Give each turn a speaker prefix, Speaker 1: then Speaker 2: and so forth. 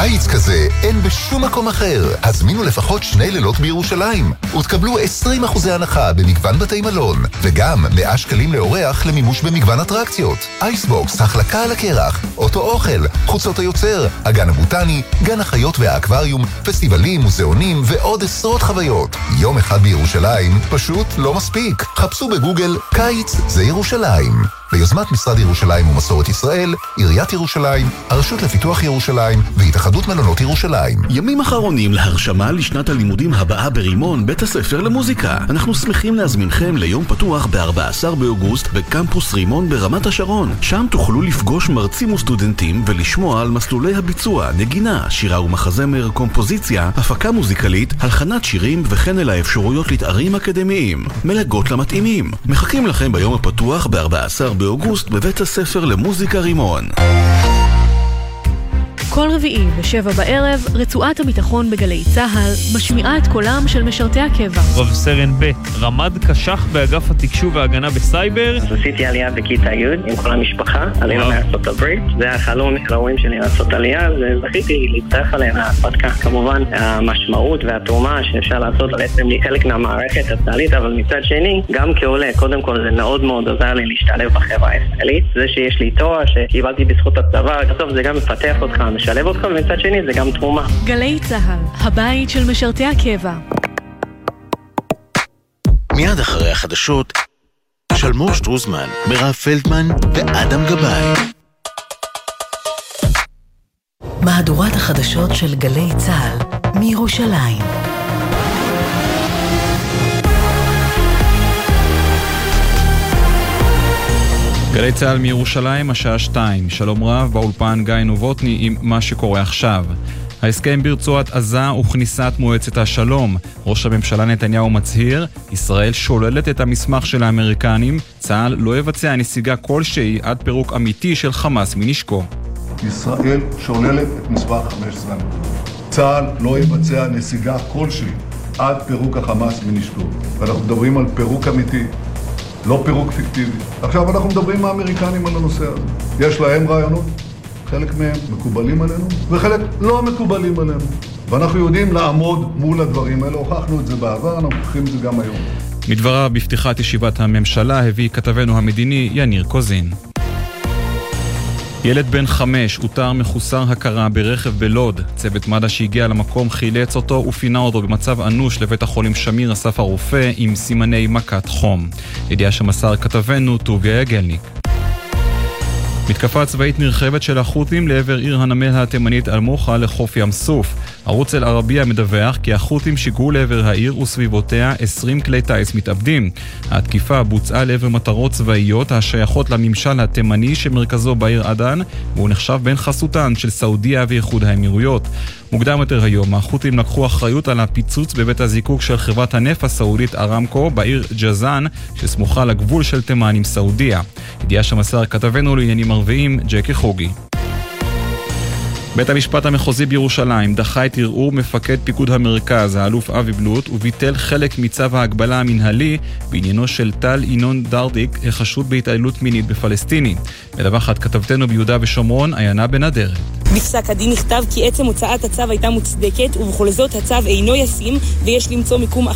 Speaker 1: קיץ כזה אין בשום מקום אחר. הזמינו לפחות 2 לילות בירושלים ותקבלו 20% הנחה במגוון בתי מלון, וגם 100 שקלים לאורח למימוש במגוון אטרקציות. אייסבוקס, החלקה על הקרח, אוטו אוכל, חוצות היוצר, הגן הבוטני, גן החיות והאקווריום, פסטיבלים, מוזיאונים ועוד עשרות חוויות. יום אחד בירושלים פשוט לא מספיק. חפשו בגוגל קיץ זה ירושלים. ביוזמת משרד ירושלים ומסורת ישראל, עיריית ירושלים, הרשות לפיתוח ירושלים והתאחדות מלונות ירושלים.
Speaker 2: ימים אחרונים להרשמה לשנת הלימודים הבאה ברימון, בית הספר למוזיקה. אנחנו שמחים להזמינכם ליום פתוח ב-14 באוגוסט בקמפוס רימון ברמת השרון. שם תוכלו לפגוש מרצים וסטודנטים ולשמוע על מסלולי הביצוע, נגינה, שירה ומחזמר, קומפוזיציה, הפקה מוזיקלית, הלחנת שירים וכן אל האפשרויות לתארים אקדמיים. מלגות למתאימים. מחכים לכם ביום הפתוח ב-14 באוגוסט בבית הספר למוזיקה רימון.
Speaker 3: כל רביעי ב-7 בערב, רצועת הביטחון בגלי צהל משמיעה את קולם של משרתי הקבע.
Speaker 4: רב סרן ב' רמ"ד קשח באגף התקשוב וההגנה בסייבר.
Speaker 5: אז עשיתי עלייה בכיתה י' עם כל המשפחה, עלינו מארצות הברית. זה החלום ההורים שלי לעשות עלייה, וזכיתי להצטרף עליהם להרפתקה. כמובן, המשמעות והתרומה שאפשר לעשות בעצם לי חלק מהמערכת הצה"לית, אבל מצד שני, גם כעולה, קודם כל זה מאוד מאוד עוזר לי להשתלב בחברה הישראלית. זה שיש לי תואר שקיבלתי בזכות הצבא, בסוף זה גם מפתח אותך, משלב אותך, ומצד שני זה גם תרומה.
Speaker 3: גלי צהל, הבית של משרתי הקבע.
Speaker 2: מיד אחרי החדשות, שלמור שטרוזמן, מירב פלדמן ואדם גבאי.
Speaker 6: מהדורת החדשות של גלי צהל מירושלים.
Speaker 7: גלי צהל מירושלים, השעה 2. שלום רב, באולפן גיא נובוטני עם מה שקורה עכשיו. ההסכם ברצועת עזה וכניסת מועצת השלום. ראש הממשלה נתניהו מצהיר, ישראל שוללת את המסמך של האמריקנים, צה"ל לא יבצע נסיגה כלשהי עד פירוק אמיתי של חמאס מנשקו.
Speaker 8: ישראל שוללת את מסמך 15. צה"ל לא יבצע נסיגה כלשהי עד פירוק החמאס מנשקו. ואנחנו מדברים על פירוק אמיתי. לא פירוק פיקטיבי. עכשיו אנחנו מדברים עם האמריקנים על הנושא הזה. יש להם רעיונות, חלק מהם מקובלים עלינו, וחלק לא מקובלים עלינו. ואנחנו יודעים לעמוד מול הדברים האלה, הוכחנו את זה בעבר, אנחנו הוכחים את זה גם היום.
Speaker 7: מדבריו בפתיחת ישיבת הממשלה הביא כתבנו המדיני יניר קוזין. ילד בן 5 אותר מחוסר הכרה ברכב בלוד. צוות מד"א שהגיע למקום חילץ אותו ופינה אותו במצב אנוש לבית החולים שמיר אסף הרופא עם סימני מכת חום. ידיעה שמסר כתבנו טוביה יגלניק. מתקפה צבאית נרחבת של החות'ים לעבר עיר הנמל התימנית אל-מוחה לחוף ים סוף. ערוץ אל-ערבייה מדווח כי החות'ים שיגרו לעבר העיר וסביבותיה 20 כלי טייס מתאבדים. התקיפה בוצעה לעבר מטרות צבאיות השייכות לממשל התימני שמרכזו בעיר עדן, והוא נחשב בין חסותן של סעודיה ואיחוד האמירויות. מוקדם יותר היום, החות'ים לקחו אחריות על הפיצוץ בבית הזיקוק של חברת הנפט הסעודית ארמקו בעיר ג'זאן, שסמוכה לגבול של תימן עם סעודיה. ידיעה שמסר כתבנו לעניינים ערביים, ג'קי חוגי. בית המשפט המחוזי בירושלים דחה את ערעור מפקד פיקוד המרכז, האלוף אבי בלוט, וביטל חלק מצו ההגבלה המנהלי בעניינו של טל ינון דרדיק, החשוד בהתעללות מינית בפלסטיני. מדווחת כתבתנו ביהודה ושומרון, עיינה בן אדרת.
Speaker 9: בפסק הדין נכתב כי עצם הוצאת הצו הייתה מוצדקת, ובכל זאת הצו אינו ישים ויש למצוא מיקום